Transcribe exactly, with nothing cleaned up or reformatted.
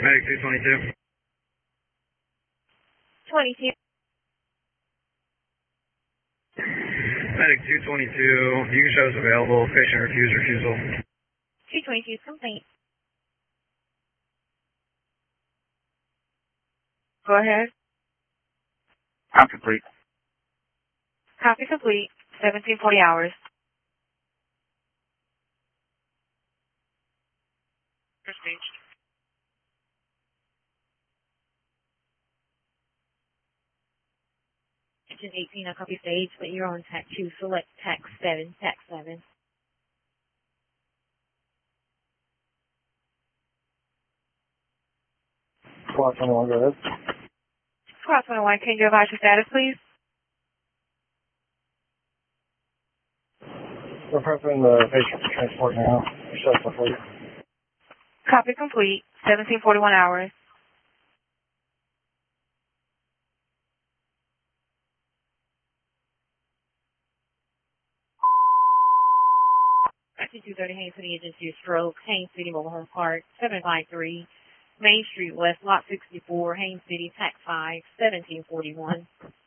Medic two twenty-two. twenty-two. Medic two twenty-two, you can show us available. Patient refuse refusal. two twenty-two complete. Go ahead. I'm complete. Copy complete. seventeen forty hours. First page. Engine eighteen, I copy stage, but you're on tack two. Select tack seven, tack seven. Squad twenty-one, go ahead. Squad twenty-one, can you advise your status, please? We're prepping the patient for transport now. Shut up, please. Copy complete. seventeen forty-one hours. two thirty Haines City Agency Stroke, Haines City Mobile Home Park, seven five three Main Street West, Lot sixty-four, Haines City, Tax five, seventeen forty-one.